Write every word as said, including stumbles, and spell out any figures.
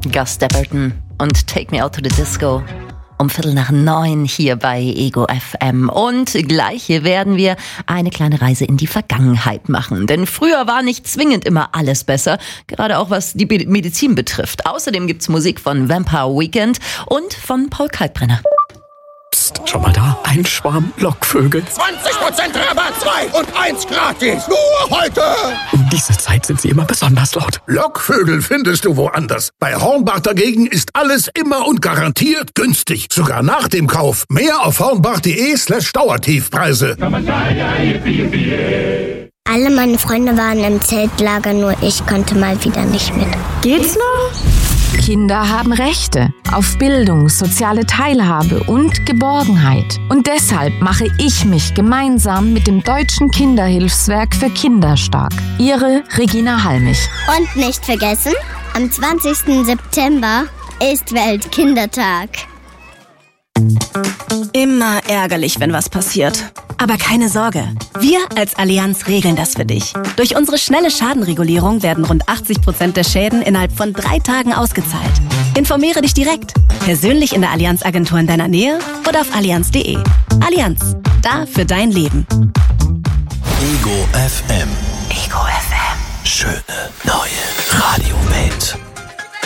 Gus Dapperton und Take Me Out to the Disco. Um Viertel nach neun hier bei Ego F M. Und gleich werden wir eine kleine Reise in die Vergangenheit machen. Denn früher war nicht zwingend immer alles besser, gerade auch was die Medizin betrifft. Außerdem gibt's Musik von Vampire Weekend und von Paul Kalkbrenner. Psst, schon mal da? Ein Schwarm Lockvögel. zwanzig Prozent Rabatt, zwei und eins gratis. Nur heute. Um diese Zeit sind sie immer besonders laut. Lockvögel findest du woanders. Bei Hornbach dagegen ist alles immer und garantiert günstig. Sogar nach dem Kauf. Mehr auf hornbach.de slash Dauertiefpreise. Alle meine Freunde waren im Zeltlager, nur ich konnte mal wieder nicht mit. Geht's noch? Kinder haben Rechte auf Bildung, soziale Teilhabe und Geborgenheit. Und deshalb mache ich mich gemeinsam mit dem Deutschen Kinderhilfswerk für Kinder stark. Ihre Regina Halmich. Und nicht vergessen, am zwanzigsten September ist Weltkindertag. Immer ärgerlich, wenn was passiert. Aber keine Sorge, wir als Allianz regeln das für dich. Durch unsere schnelle Schadenregulierung werden rund achtzig Prozent der Schäden innerhalb von drei Tagen ausgezahlt. Informiere dich direkt, persönlich in der Allianz-Agentur in deiner Nähe oder auf allianz punkt de. Allianz, da für dein Leben. Ego F M. Ego F M. Schöne neue Radiowelt.